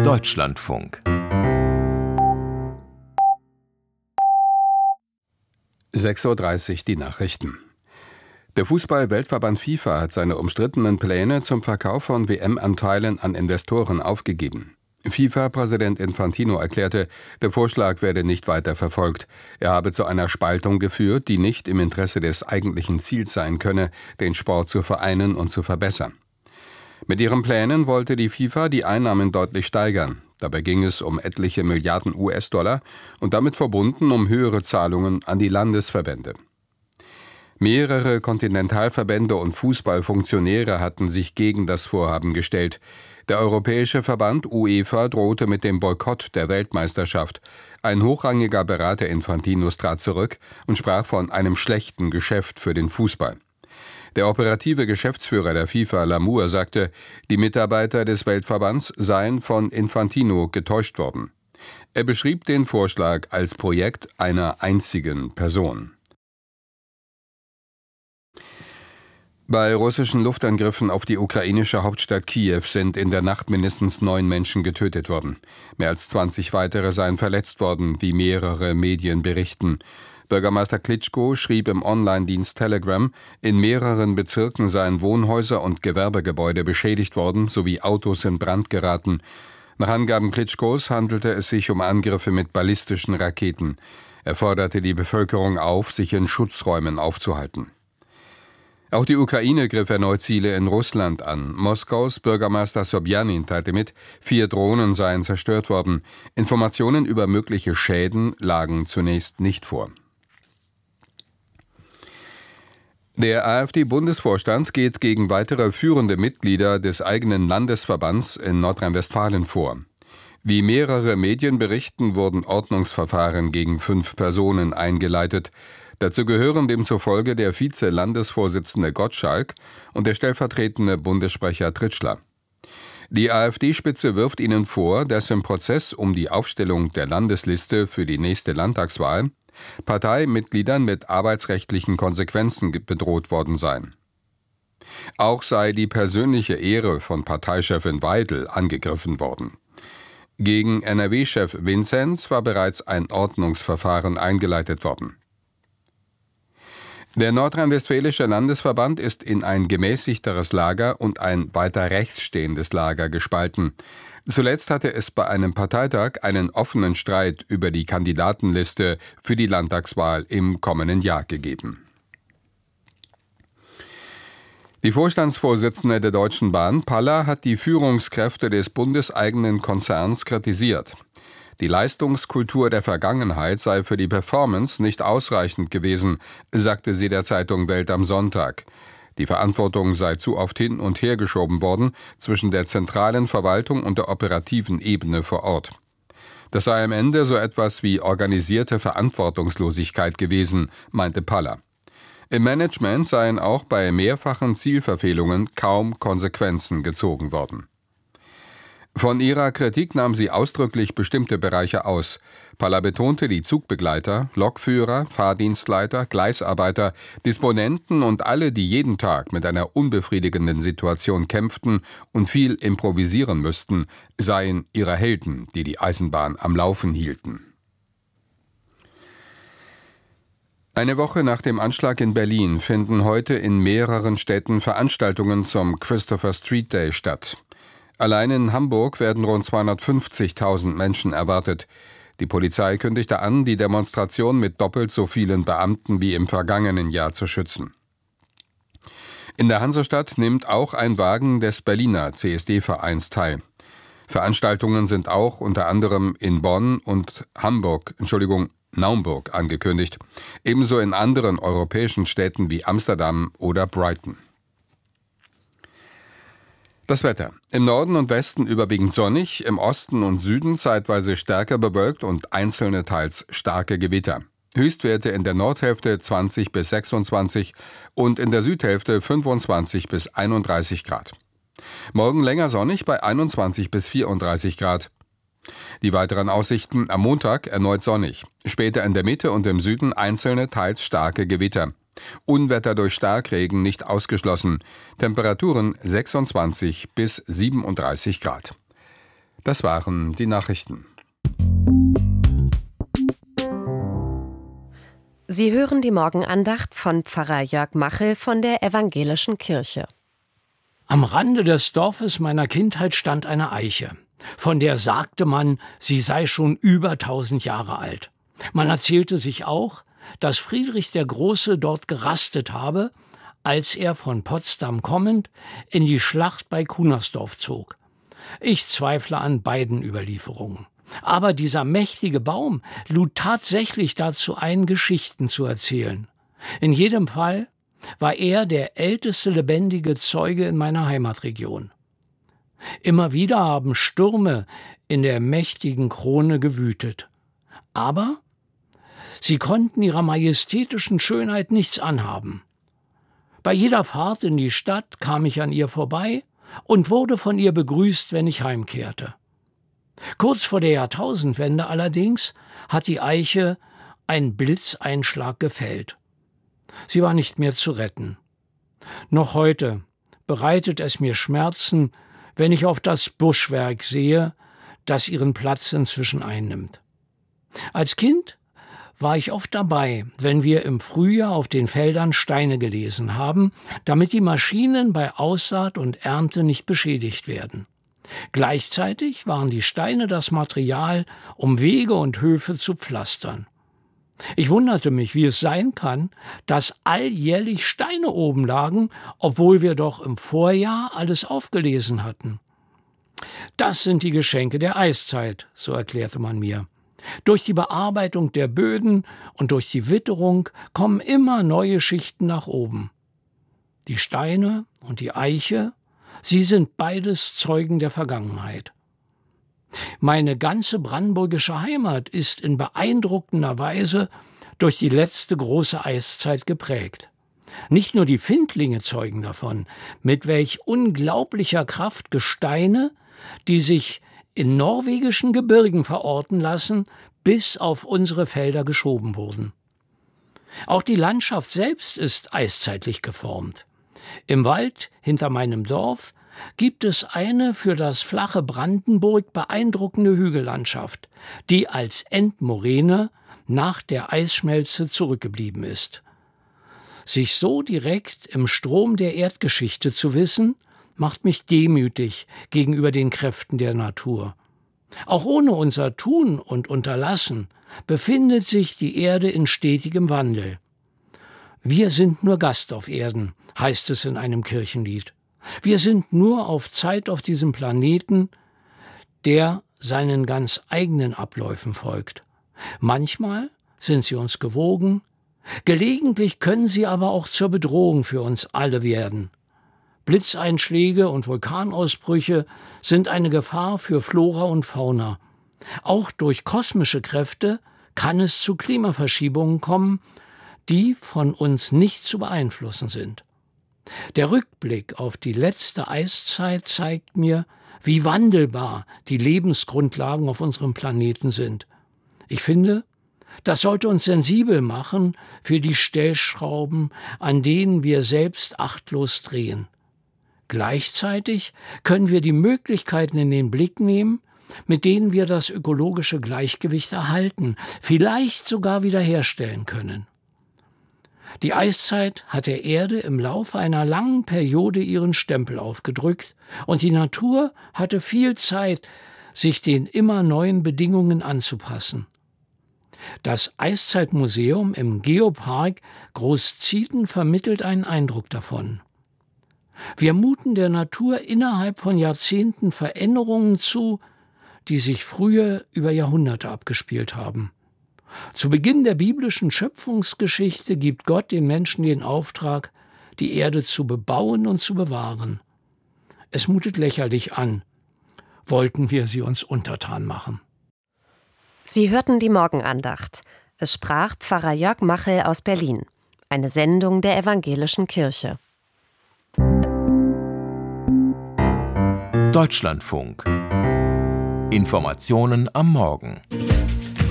Deutschlandfunk 6:30 Uhr die Nachrichten. Der Fußball-Weltverband FIFA hat seine umstrittenen Pläne zum Verkauf von WM-Anteilen an Investoren aufgegeben. FIFA-Präsident Infantino erklärte, der Vorschlag werde nicht weiter verfolgt. Er habe zu einer Spaltung geführt, die nicht im Interesse des eigentlichen Ziels sein könne, den Sport zu vereinen und zu verbessern. Mit ihren Plänen wollte die FIFA die Einnahmen deutlich steigern. Dabei ging es um etliche Milliarden US-Dollar und damit verbunden um höhere Zahlungen an die Landesverbände. Mehrere Kontinentalverbände und Fußballfunktionäre hatten sich gegen das Vorhaben gestellt. Der Europäische Verband UEFA drohte mit dem Boykott der Weltmeisterschaft. Ein hochrangiger Berater Infantinos trat zurück und sprach von einem schlechten Geschäft für den Fußball. Der operative Geschäftsführer der FIFA, Lamour, sagte, die Mitarbeiter des Weltverbands seien von Infantino getäuscht worden. Er beschrieb den Vorschlag als Projekt einer einzigen Person. Bei russischen Luftangriffen auf die ukrainische Hauptstadt Kiew sind in der Nacht mindestens 9 Menschen getötet worden. Mehr als 20 weitere seien verletzt worden, wie mehrere Medien berichten. Bürgermeister Klitschko schrieb im Online-Dienst Telegram, in mehreren Bezirken seien Wohnhäuser und Gewerbegebäude beschädigt worden, sowie Autos in Brand geraten. Nach Angaben Klitschkos handelte es sich um Angriffe mit ballistischen Raketen. Er forderte die Bevölkerung auf, sich in Schutzräumen aufzuhalten. Auch die Ukraine griff erneut Ziele in Russland an. Moskaus Bürgermeister Sobjanin teilte mit, 4 Drohnen seien zerstört worden. Informationen über mögliche Schäden lagen zunächst nicht vor. Der AfD-Bundesvorstand geht gegen weitere führende Mitglieder des eigenen Landesverbands in Nordrhein-Westfalen vor. Wie mehrere Medien berichten, wurden Ordnungsverfahren gegen 5 Personen eingeleitet. Dazu gehören demzufolge der Vize-Landesvorsitzende Gottschalk und der stellvertretende Bundessprecher Tritschler. Die AfD-Spitze wirft ihnen vor, dass im Prozess um die Aufstellung der Landesliste für die nächste Landtagswahl Parteimitgliedern mit arbeitsrechtlichen Konsequenzen bedroht worden seien. Auch sei die persönliche Ehre von Parteichefin Weidel angegriffen worden. Gegen NRW-Chef Vinzenz war bereits ein Ordnungsverfahren eingeleitet worden. Der Nordrhein-Westfälische Landesverband ist in ein gemäßigteres Lager und ein weiter rechts stehendes Lager gespalten. Zuletzt hatte es bei einem Parteitag einen offenen Streit über die Kandidatenliste für die Landtagswahl im kommenden Jahr gegeben. Die Vorstandsvorsitzende der Deutschen Bahn, Palla, hat die Führungskräfte des bundeseigenen Konzerns kritisiert. Die Leistungskultur der Vergangenheit sei für die Performance nicht ausreichend gewesen, sagte sie der Zeitung Welt am Sonntag. Die Verantwortung sei zu oft hin und her geschoben worden zwischen der zentralen Verwaltung und der operativen Ebene vor Ort. Das sei am Ende so etwas wie organisierte Verantwortungslosigkeit gewesen, meinte Palla. Im Management seien auch bei mehrfachen Zielverfehlungen kaum Konsequenzen gezogen worden. Von ihrer Kritik nahm sie ausdrücklich bestimmte Bereiche aus. Palla betonte die Zugbegleiter, Lokführer, Fahrdienstleiter, Gleisarbeiter, Disponenten und alle, die jeden Tag mit einer unbefriedigenden Situation kämpften und viel improvisieren müssten, seien ihre Helden, die die Eisenbahn am Laufen hielten. Eine Woche nach dem Anschlag in Berlin finden heute in mehreren Städten Veranstaltungen zum Christopher Street Day statt. Allein in Hamburg werden rund 250.000 Menschen erwartet. Die Polizei kündigte an, die Demonstration mit doppelt so vielen Beamten wie im vergangenen Jahr zu schützen. In der Hansestadt nimmt auch ein Wagen des Berliner CSD-Vereins teil. Veranstaltungen sind auch unter anderem in Bonn und Naumburg angekündigt, ebenso in anderen europäischen Städten wie Amsterdam oder Brighton. Das Wetter. Im Norden und Westen überwiegend sonnig, im Osten und Süden zeitweise stärker bewölkt und einzelne teils starke Gewitter. Höchstwerte in der Nordhälfte 20 bis 26 und in der Südhälfte 25 bis 31 Grad. Morgen länger sonnig bei 21 bis 34 Grad. Die weiteren Aussichten: am Montag erneut sonnig, später in der Mitte und im Süden einzelne teils starke Gewitter. Unwetter durch Starkregen nicht ausgeschlossen. Temperaturen 26 bis 37 Grad. Das waren die Nachrichten. Sie hören die Morgenandacht von Pfarrer Jörg Machel von der Evangelischen Kirche. Am Rande des Dorfes meiner Kindheit stand eine Eiche. Von der sagte man, sie sei schon über 1000 Jahre alt. Man erzählte sich auch, dass Friedrich der Große dort gerastet habe, als er von Potsdam kommend in die Schlacht bei Kunersdorf zog. Ich zweifle an beiden Überlieferungen. Aber dieser mächtige Baum lud tatsächlich dazu ein, Geschichten zu erzählen. In jedem Fall war er der älteste lebendige Zeuge in meiner Heimatregion. Immer wieder haben Stürme in der mächtigen Krone gewütet. Aber sie konnten ihrer majestätischen Schönheit nichts anhaben. Bei jeder Fahrt in die Stadt kam ich an ihr vorbei und wurde von ihr begrüßt, wenn ich heimkehrte. Kurz vor der Jahrtausendwende allerdings hat die Eiche ein Blitzeinschlag gefällt. Sie war nicht mehr zu retten. Noch heute bereitet es mir Schmerzen, wenn ich auf das Buschwerk sehe, das ihren Platz inzwischen einnimmt. Als Kind war ich oft dabei, wenn wir im Frühjahr auf den Feldern Steine gelesen haben, damit die Maschinen bei Aussaat und Ernte nicht beschädigt werden. Gleichzeitig waren die Steine das Material, um Wege und Höfe zu pflastern. Ich wunderte mich, wie es sein kann, dass alljährlich Steine oben lagen, obwohl wir doch im Vorjahr alles aufgelesen hatten. Das sind die Geschenke der Eiszeit, so erklärte man mir. Durch die Bearbeitung der Böden und durch die Witterung kommen immer neue Schichten nach oben. Die Steine und die Eiche, sie sind beides Zeugen der Vergangenheit. Meine ganze brandenburgische Heimat ist in beeindruckender Weise durch die letzte große Eiszeit geprägt. Nicht nur die Findlinge zeugen davon, mit welch unglaublicher Kraft Gesteine, die sich in norwegischen Gebirgen verorten lassen, bis auf unsere Felder geschoben wurden. Auch die Landschaft selbst ist eiszeitlich geformt. Im Wald hinter meinem Dorf gibt es eine für das flache Brandenburg beeindruckende Hügellandschaft, die als Endmoräne nach der Eisschmelze zurückgeblieben ist. Sich so direkt im Strom der Erdgeschichte zu wissen, macht mich demütig gegenüber den Kräften der Natur. Auch ohne unser Tun und Unterlassen befindet sich die Erde in stetigem Wandel. Wir sind nur Gast auf Erden, heißt es in einem Kirchenlied. Wir sind nur auf Zeit auf diesem Planeten, der seinen ganz eigenen Abläufen folgt. Manchmal sind sie uns gewogen, gelegentlich können sie aber auch zur Bedrohung für uns alle werden. Blitzeinschläge und Vulkanausbrüche sind eine Gefahr für Flora und Fauna. Auch durch kosmische Kräfte kann es zu Klimaverschiebungen kommen, die von uns nicht zu beeinflussen sind. Der Rückblick auf die letzte Eiszeit zeigt mir, wie wandelbar die Lebensgrundlagen auf unserem Planeten sind. Ich finde, das sollte uns sensibel machen für die Stellschrauben, an denen wir selbst achtlos drehen. Gleichzeitig können wir die Möglichkeiten in den Blick nehmen, mit denen wir das ökologische Gleichgewicht erhalten, vielleicht sogar wiederherstellen können. Die Eiszeit hat der Erde im Laufe einer langen Periode ihren Stempel aufgedrückt und die Natur hatte viel Zeit, sich den immer neuen Bedingungen anzupassen. Das Eiszeitmuseum im Geopark Großzieten vermittelt einen Eindruck davon. Wir muten der Natur innerhalb von Jahrzehnten Veränderungen zu, die sich früher über Jahrhunderte abgespielt haben. Zu Beginn der biblischen Schöpfungsgeschichte gibt Gott den Menschen den Auftrag, die Erde zu bebauen und zu bewahren. Es mutet lächerlich an, wollten wir sie uns untertan machen. Sie hörten die Morgenandacht. Es sprach Pfarrer Jörg Machel aus Berlin. Eine Sendung der Evangelischen Kirche. Deutschlandfunk. Informationen am Morgen.